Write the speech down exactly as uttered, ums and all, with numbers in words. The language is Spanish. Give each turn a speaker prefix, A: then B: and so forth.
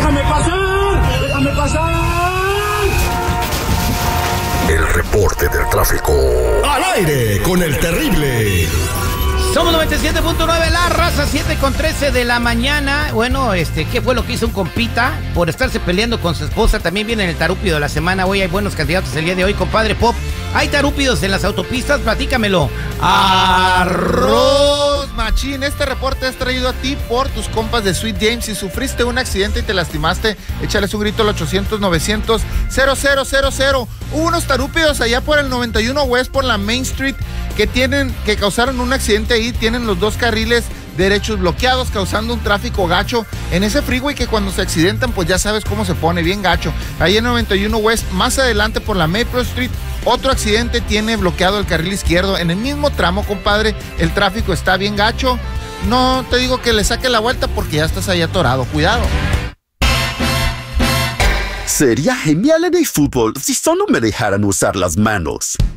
A: ¡Déjame pasar! ¡Déjame pasar!
B: El reporte del tráfico.
C: Al aire con el terrible.
D: Somos noventa y siete punto nueve La Raza, siete con trece de la mañana. Bueno, este, ¿qué fue lo que hizo un compita por estarse peleando con su esposa? También viene en el tarúpido de la semana. Hoy hay buenos candidatos el día de hoy, compadre Pop. ¿Hay tarúpidos en las autopistas? Platícamelo.
E: Arroz Machín, este reporte es traído a ti por tus compas de Sweet James. Si sufriste un accidente y te lastimaste, échales un grito al ochocientos novecientos cero cero cero cero. Hubo unos tarúpidos allá por el noventa y uno West, por la Main Street, que tienen, que causaron un accidente ahí. Tienen los dos carriles derechos bloqueados, causando un tráfico gacho en ese freeway que cuando se accidentan, pues ya sabes cómo se pone, bien gacho. Ahí en noventa y uno West, más adelante por la Maple Street, otro accidente tiene bloqueado el carril izquierdo. En el mismo tramo, compadre, el tráfico está bien gacho. No te digo que le saque la vuelta porque ya estás ahí atorado. Cuidado.
F: Sería genial en el fútbol si solo me dejaran usar las manos.